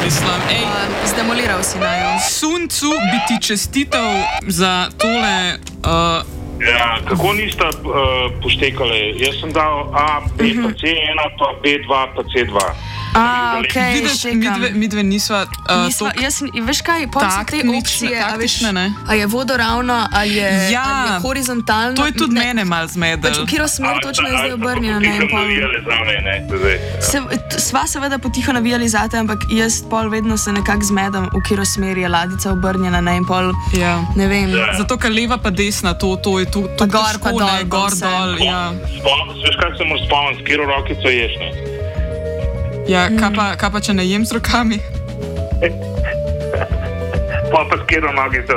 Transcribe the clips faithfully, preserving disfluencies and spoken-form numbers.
mislim, ej, Uh, zdemoliral si najo. Suncu bi ti čestitev za tole. Uh, Ja, kako niste uh, poštekali? Jaz sem dal A, B, pa C ena, pa B dva, pa C dva. A, okej, vidiš, štekam. midve, midve nisva. Uh, Nisva, tok- jaz, sem- veš kaj, pol so te Taktnične- opcije, a veš, taktične, ne? a je vodoravno, ali je, Ja, ali je horizontalno. to je tudi ne, mene malo Pač, zmedlo. v katero smer točno je zdaj obrnjena, ne, in pol. Se, t- sva seveda potiho navijali zate, ampak jaz pol vedno se nekako zmedam, v katero smer je ladica obrnjena, ne, in pol, Ja. ne vem. Zato, ker leva pa desna, to, to je tu. Pa gor pa dol, pa gor vse. dol. Ja, Veš, kaj se moraš spomniti, s katero rokico ješ, ne? ja kaj, pa, kaj pa če ne jem z rokami? Pa pa s katero nogico.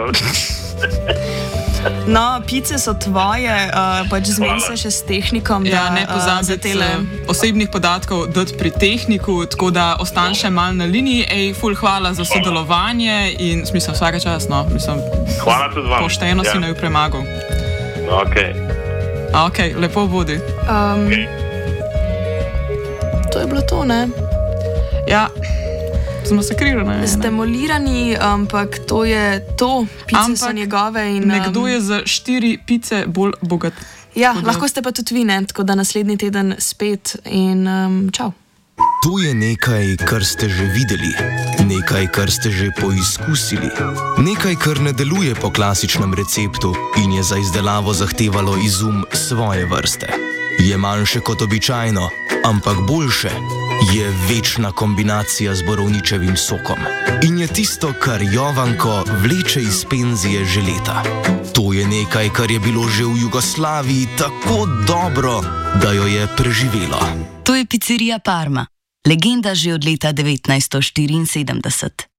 No, pice so tvoje, uh, pač zmeni se še s tehnikom. Ja, da, ne uh, za pozabiti tele. uh, osebnih podatkov dati pri tehniku, tako da ostan še mal na liniji. Ej, ful, hvala za sodelovanje in smisel vsake čas, no, mislim, Hvala tudi vam. pošteno si Ja. naju premagal. Ok. A, ok, lepo bodi. Um, to je bilo to, ne? Ja, smo se krili, ne? Zdemolirani, ampak to je to, pice Ampak so njegove. In, Nekdo um, je za štiri pice bolj bogat. Ja, Tako da- lahko ste pa tudi vi, ne? Tako da naslednji teden spet in um, čau. To je nekaj, kar ste že videli, nekaj, kar ste že poizkusili, nekaj, kar ne deluje po klasičnem receptu in je za izdelavo zahtevalo izum svoje vrste. Je manjše kot običajno, ampak boljše. Je večna kombinacija z borovničevim sokom in je tisto, kar Jovanko vleče iz penzije že leta. To je nekaj, kar je bilo že v Jugoslaviji tako dobro, da jo je preživelo. To je picerija Parma, legenda že od leta devetnajststo štiriinsedemdeset.